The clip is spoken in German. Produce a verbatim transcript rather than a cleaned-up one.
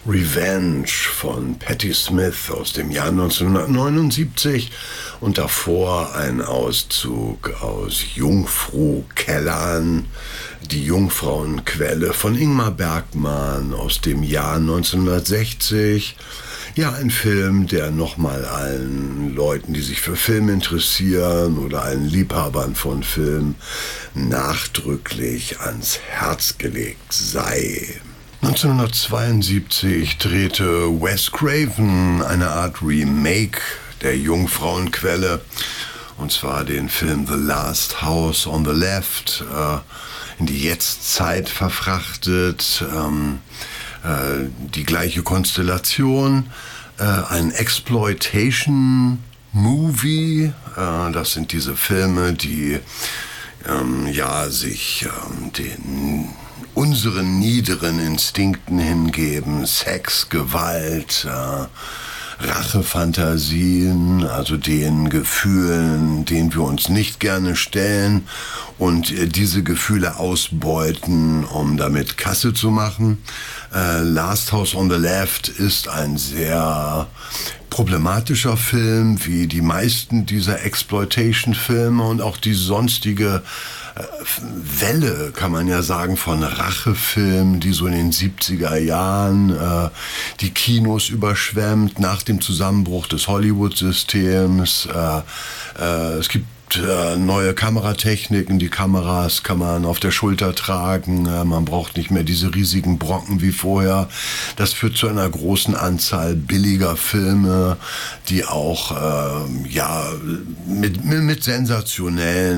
Revenge von Patti Smith aus dem Jahr neunzehnhundertneunundsiebzig und davor ein Auszug aus Jungfrau Kellern, die Jungfrauenquelle von Ingmar Bergman aus dem Jahr neunzehnhundertsechzig. Ja, ein Film, der nochmal allen Leuten, die sich für Film interessieren oder allen Liebhabern von Film nachdrücklich ans Herz gelegt sei. neunzehnhundertzweiundsiebzig drehte Wes Craven eine Art Remake der Jungfrauenquelle, und zwar den Film The Last House on the Left, äh, in die Jetztzeit verfrachtet, ähm, äh, die gleiche Konstellation, äh, ein Exploitation-Movie, äh, das sind diese Filme, die ähm, ja, sich ähm, den unseren niederen Instinkten hingeben, Sex, Gewalt, äh, Rachefantasien, also den Gefühlen, denen wir uns nicht gerne stellen und äh, diese Gefühle ausbeuten, um damit Kasse zu machen. Äh, Last House on the Left ist ein sehr problematischer Film, wie die meisten dieser Exploitation-Filme und auch die sonstige Welle, kann man ja sagen, von Rachefilmen, die so in den siebziger Jahren äh, die Kinos überschwemmt, nach dem Zusammenbruch des Hollywood-Systems. Äh, äh, es gibt äh, neue Kameratechniken, die Kameras kann man auf der Schulter tragen, äh, man braucht nicht mehr diese riesigen Brocken wie vorher. Das führt zu einer großen Anzahl billiger Filme, die auch äh, ja, mit, mit sensationellen